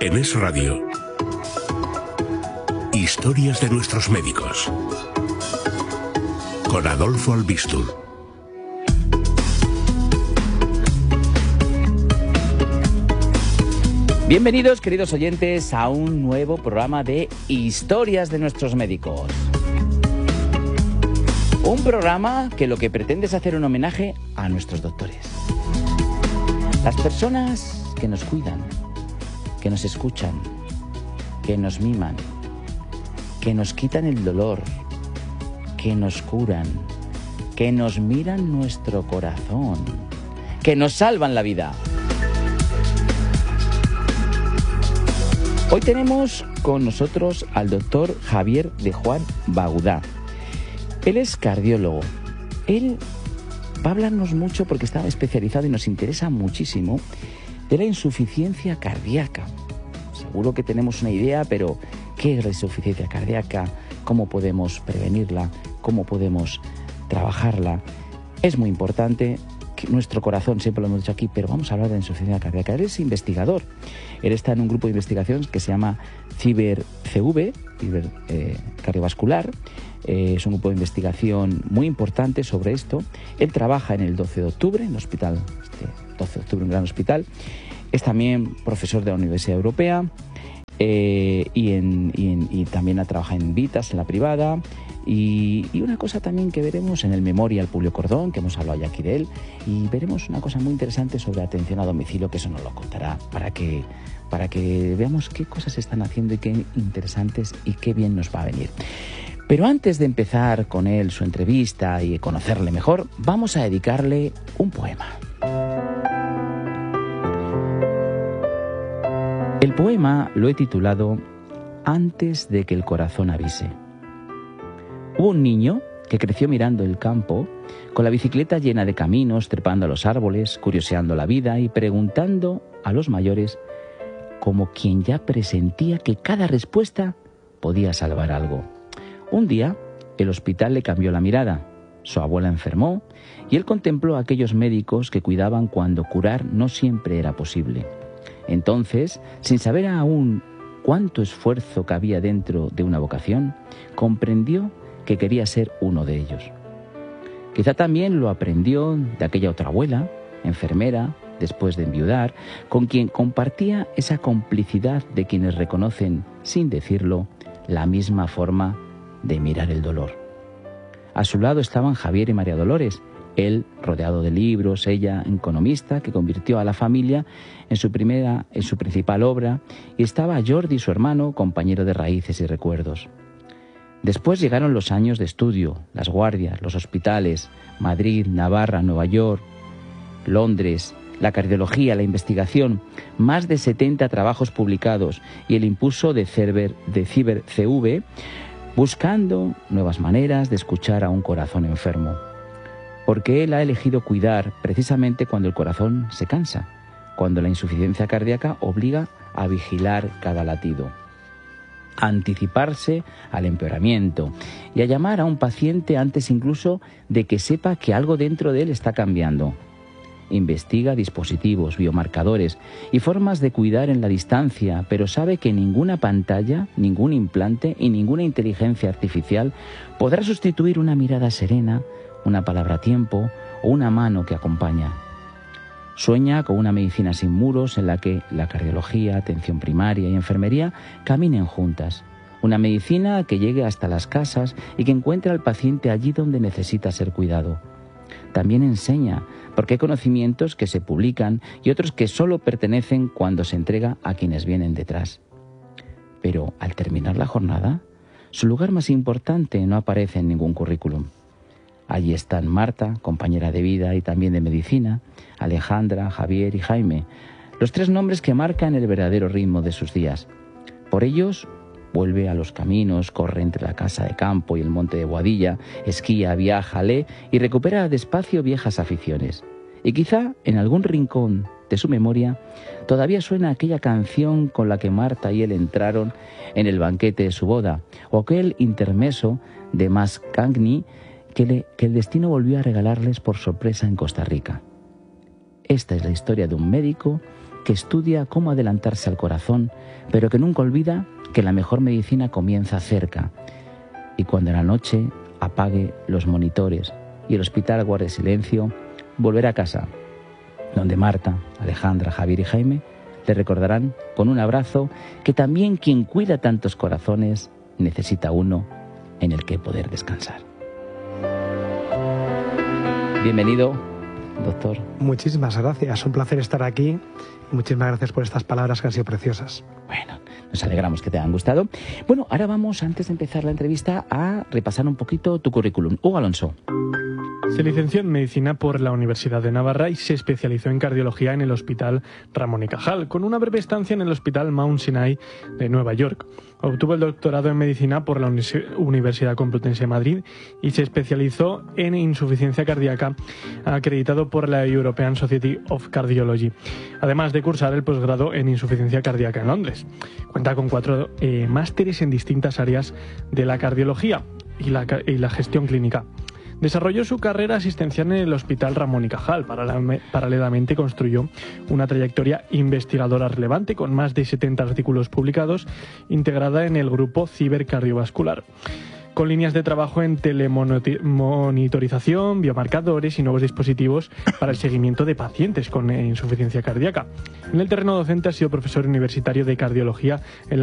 En Es Radio, historias de nuestros médicos, con Adolfo Albistur. Bienvenidos, queridos oyentes, a un nuevo programa de Historias de nuestros médicos. Un programa que lo que pretende es hacer un homenaje a nuestros doctores. Las personas que nos cuidan, que nos escuchan, que nos miman, que nos quitan el dolor, que nos curan, que nos miran nuestro corazón, que nos salvan la vida. Hoy tenemos con nosotros al doctor Javier de Juan Baudá. Él es cardiólogo. Él va a hablarnos mucho porque está especializado y nos interesa muchísimo de la insuficiencia cardíaca. Seguro que tenemos una idea, pero ¿qué es la insuficiencia cardíaca? ¿Cómo podemos prevenirla? ¿Cómo podemos trabajarla? Es muy importante. Nuestro corazón, siempre lo hemos dicho aquí, pero vamos a hablar de insuficiencia cardíaca. Él es investigador. Él está en un grupo de investigación que se llama CIBER-CV, cardiovascular. Es un grupo de investigación muy importante sobre esto. Él trabaja en el 12 de octubre, en el hospital, 12 de octubre, un gran hospital. Es también profesor de la Universidad Europea y también ha trabajado en Vitas, en la privada. Y una cosa también que veremos en el Memorial Publio Cordón, que hemos hablado ya aquí de él, y veremos una cosa muy interesante sobre atención a domicilio, que eso nos lo contará, para que veamos qué cosas se están haciendo y qué interesantes y qué bien nos va a venir. Pero antes de empezar con él su entrevista y conocerle mejor, vamos a dedicarle un poema. El poema lo he titulado Antes de que el corazón avise. Hubo un niño que creció mirando el campo, con la bicicleta llena de caminos, trepando a los árboles, curioseando la vida y preguntando a los mayores, como quien ya presentía que cada respuesta podía salvar algo. Un día, el hospital le cambió la mirada. Su abuela enfermó y él contempló a aquellos médicos que cuidaban cuando curar no siempre era posible. Entonces, sin saber aún cuánto esfuerzo cabía dentro de una vocación, comprendió que quería ser uno de ellos. Quizá también lo aprendió de aquella otra abuela, enfermera, después de enviudar, con quien compartía esa complicidad de quienes reconocen, sin decirlo, la misma forma de mirar el dolor. A su lado estaban Javier y María Dolores, él rodeado de libros, ella economista, que convirtió a la familia en su principal obra, y estaba Jordi, su hermano, compañero de raíces y recuerdos. Después llegaron los años de estudio, las guardias, los hospitales, Madrid, Navarra, Nueva York, Londres, la cardiología, la investigación, más de 70 trabajos publicados y el impulso de CIBER-CV, buscando nuevas maneras de escuchar a un corazón enfermo. Porque él ha elegido cuidar precisamente cuando el corazón se cansa, cuando la insuficiencia cardíaca obliga a vigilar cada latido, a anticiparse al empeoramiento y a llamar a un paciente antes incluso de que sepa que algo dentro de él está cambiando. Investiga dispositivos, biomarcadores y formas de cuidar en la distancia, pero sabe que ninguna pantalla, ningún implante y ninguna inteligencia artificial podrá sustituir una mirada serena, una palabra a tiempo o una mano que acompaña. Sueña con una medicina sin muros en la que la cardiología, atención primaria y enfermería caminen juntas. Una medicina que llegue hasta las casas y que encuentre al paciente allí donde necesita ser cuidado. También enseña, porque hay conocimientos que se publican y otros que solo pertenecen cuando se entrega a quienes vienen detrás. Pero al terminar la jornada, su lugar más importante no aparece en ningún currículum. Allí están Marta, compañera de vida y también de medicina, Alejandra, Javier y Jaime, los tres nombres que marcan el verdadero ritmo de sus días. Por ellos, vuelve a los caminos, corre entre la casa de campo y el monte de Boadilla, esquía, viaja, lee y recupera despacio viejas aficiones. Y quizá en algún rincón de su memoria todavía suena aquella canción con la que Marta y él entraron en el banquete de su boda, o aquel intermeso de Mascagni que el destino volvió a regalarles por sorpresa en Costa Rica. Esta es la historia de un médico que estudia cómo adelantarse al corazón, pero que nunca olvida que la mejor medicina comienza cerca. Y cuando en la noche apague los monitores y el hospital guarde silencio, volverá a casa, donde Marta, Alejandra, Javier y Jaime le recordarán con un abrazo que también quien cuida tantos corazones necesita uno en el que poder descansar. Bienvenido, doctor. Muchísimas gracias, un placer estar aquí y muchísimas gracias por estas palabras que han sido preciosas. Bueno, nos alegramos que te hayan gustado. Bueno, ahora vamos, antes de empezar la entrevista, a repasar un poquito tu currículum. Hugo Alonso. Se licenció en Medicina por la Universidad de Navarra y se especializó en cardiología en el Hospital Ramón y Cajal, con una breve estancia en el Hospital Mount Sinai de Nueva York. Obtuvo el doctorado en Medicina por la Universidad Complutense de Madrid y se especializó en insuficiencia cardíaca, acreditado por la European Society of Cardiology, además de cursar el posgrado en insuficiencia cardíaca en Londres. Cuenta con 4 másteres en distintas áreas de la cardiología y la gestión clínica. Desarrolló su carrera asistencial en el Hospital Ramón y Cajal. Paralelamente construyó una trayectoria investigadora relevante con más de 70 artículos publicados, integrada en el grupo cibercardiovascular, con líneas de trabajo en telemonitorización, biomarcadores y nuevos dispositivos para el seguimiento de pacientes con insuficiencia cardíaca. En el terreno docente ha sido profesor universitario de cardiología en la